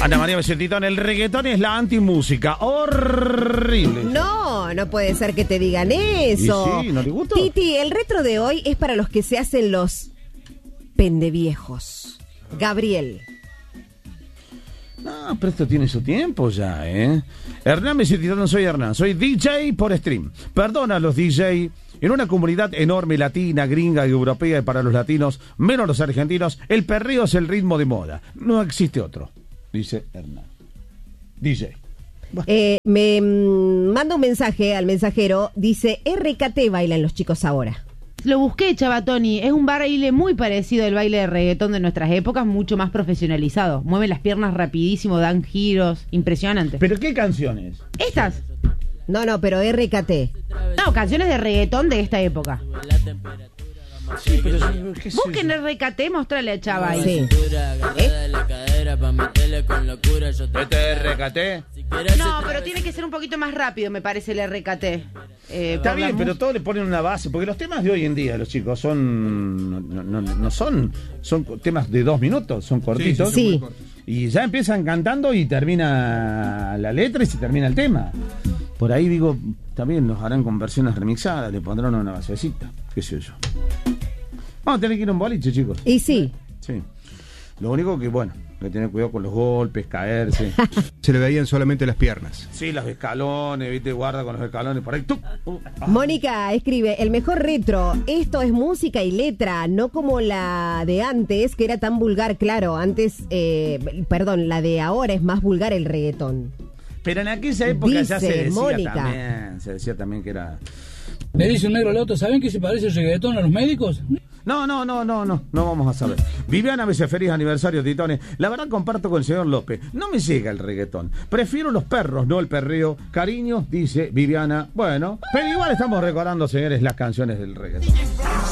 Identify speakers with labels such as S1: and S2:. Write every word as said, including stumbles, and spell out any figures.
S1: Ana María Becetitón, el reggaetón es la antimúsica. Horrible.
S2: No, no puede ser que te digan eso.
S1: ¿Y sí? ¿No te gusta?
S2: Titi, el retro de hoy es para los que se hacen los pendeviejos. Gabriel.
S1: No, pero esto tiene su tiempo ya, ¿eh? Hernán Becetitón, no soy Hernán, soy D J por stream. Perdona a los D J. En una comunidad enorme, latina, gringa y europea, y para los latinos, menos los argentinos, el perreo es el ritmo de moda. No existe otro, dice Hernán. D J.
S2: Eh, me mm, manda un mensaje al mensajero, dice, R K T bailan los chicos ahora.
S3: Lo busqué, Chavatoni. Es un baile muy parecido al baile de reggaetón de nuestras épocas, mucho más profesionalizado. Mueven las piernas rapidísimo, dan giros, impresionante.
S1: ¿Pero qué canciones?
S3: Estas.
S2: No, no, pero R K T.
S3: No, canciones de reggaetón de esta época.
S1: Sí, pero ¿qué es
S3: Busquen
S1: eso?
S3: R K T, mostrale a Chava ahí.
S2: Sí.
S1: ¿Este es R K T?
S3: No, pero tiene que ser un poquito más rápido, me parece, el R K T. Eh,
S1: Está
S3: por la
S1: bien, pero
S3: mus-
S1: todos le ponen una base, porque los temas de hoy en día, los chicos, son no, no, no son son temas de dos minutos, son cortitos.
S2: Sí.
S1: Y ya empiezan cantando y termina la letra y se termina el tema. Por ahí digo, también los harán con versiones remixadas, le pondrán una basecita, qué sé yo. Vamos a tener que ir a un boliche, chicos.
S2: Y sí.
S1: Sí. Lo único que, bueno, hay que tener cuidado con los golpes, caerse.
S4: Se le veían solamente las piernas.
S1: Sí, los escalones, viste, guarda con los escalones por ahí. ¡Tuc! Uh, ah.
S2: Mónica escribe, el mejor retro, esto es música y letra, no como la de antes, que era tan vulgar, claro, antes, eh, perdón, la de ahora es más vulgar el reggaetón.
S1: Pero en aquella época ya se
S2: Dice
S1: decía
S2: Mónica.
S1: también, se decía también que era...
S5: Le dice un negro al otro, ¿saben que se parece el reggaetón a los médicos?
S1: No, no, no, no, no, no vamos a saber. Viviana me dice, feliz aniversario, Titones. La verdad comparto con el señor López, no me llega el reggaetón. Prefiero los perros, no el perreo. Cariño, dice Viviana. Bueno, pero igual estamos recordando, señores, las canciones del reggaetón.